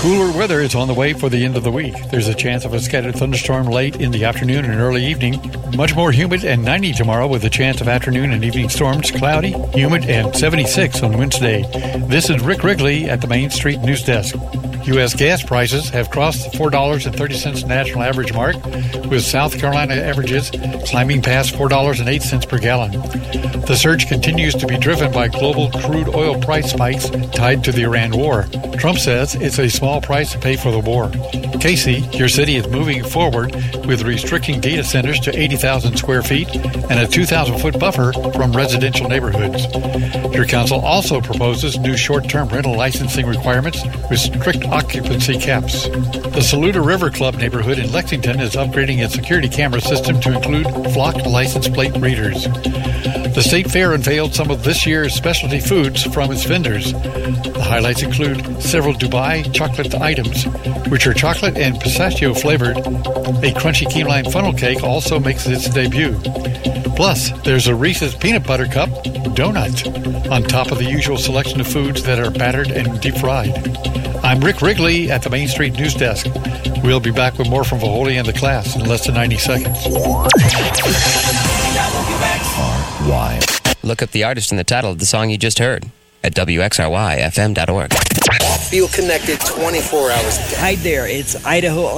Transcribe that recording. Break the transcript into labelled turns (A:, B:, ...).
A: Cooler weather is on the way for the end of the week. There's a chance of a scattered thunderstorm late in the afternoon and early evening. Much more humid and 90 tomorrow with a chance of afternoon and evening storms. Cloudy, humid, and 76 on Wednesday. This is Rick Wrigley at the Main Street News Desk. U.S. gas prices have crossed the $4.30 national average mark, with South Carolina averages climbing past $4.08 per gallon. The surge continues to be driven by global crude oil price spikes tied to the Iran war. Trump says it's a small price to pay for the war. Casey, your city, is moving forward with restricting data centers to 80,000 square feet and a 2,000-foot buffer from residential neighborhoods. Your council also proposes new short-term rental licensing requirements with strict occupancy caps. The Saluda River Club neighborhood in Lexington is upgrading its security camera system to include flock license plate readers. The State Fair unveiled some of this year's specialty foods from its vendors. The highlights include several Dubai chocolate items, which are chocolate and pistachio flavored. A crunchy key lime funnel cake also makes its debut. Plus, there's a Reese's Peanut Butter Cup donut on top of the usual selection of foods that are battered and deep fried. I'm Rick Wrigley at the Main Street News Desk. We'll be back with more from Vaholi and the class in less than 90 seconds.
B: Look up the artist and the title of the song you just heard at WXRYFM.org.
C: Feel connected 24 hours a day.
D: Hi there, it's Idaho